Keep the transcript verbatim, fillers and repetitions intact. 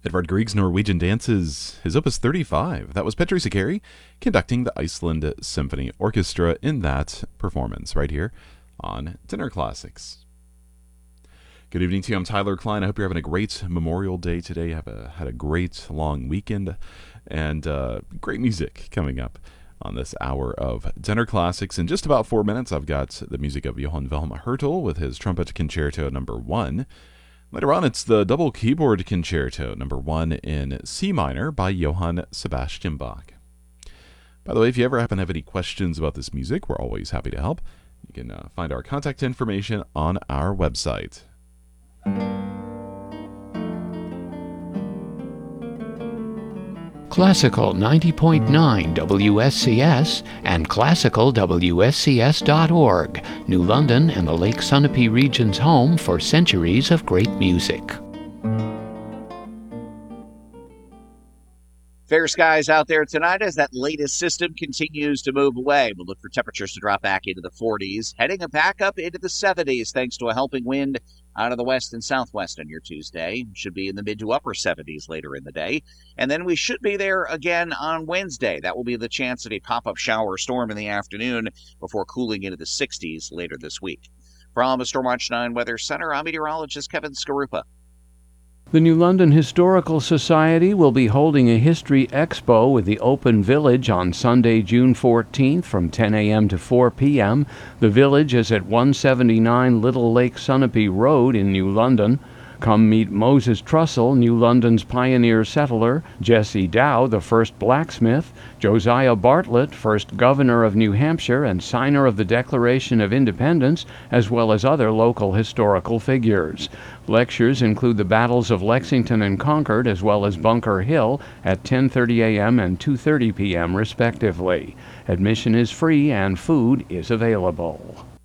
Edvard Grieg's Norwegian Dances, his Opus thirty-five. That was Petri Sakari conducting the Iceland Symphony Orchestra in that performance right here on Dinner Classics. Good evening to you. I'm Tyler Klein. I hope you're having a great Memorial Day today. Have a, had a great long weekend and uh, great music coming up on this hour of Dinner Classics. In just about four minutes, I've got the music of Johann Wilhelm Hertel with his Trumpet Concerto number one. Later on, it's the Double Keyboard Concerto number one in C minor by Johann Sebastian Bach. By the way, if you ever happen to have any questions about this music, we're always happy to help. You can uh, find our contact information on our website. Classical ninety point nine W S C S and classical W S C S dot org, New London and the Lake Sunapee region's home for centuries of great music. Fair skies out there tonight as that latest system continues to move away. We'll look for temperatures to drop back into the forties, heading back up into the seventies thanks to a helping wind out of the west and southwest on your Tuesday. Should be in the mid to upper seventies later in the day. And then we should be there again on Wednesday. That will be the chance of a pop-up shower or storm in the afternoon before cooling into the sixties later this week. From the Stormwatch nine Weather Center, I'm meteorologist Kevin Skarupa. The New London Historical Society will be holding a history expo with the Open Village on Sunday, June fourteenth from ten a.m. to four p.m. The village is at one seventy-nine Little Lake Sunapee Road in New London. Come meet Moses Trussell, New London's pioneer settler, Jesse Dow, the first blacksmith, Josiah Bartlett, first governor of New Hampshire and signer of the Declaration of Independence, as well as other local historical figures. Lectures include the battles of Lexington and Concord, as well as Bunker Hill, at ten thirty a.m. and two thirty p.m. respectively. Admission is free and food is available.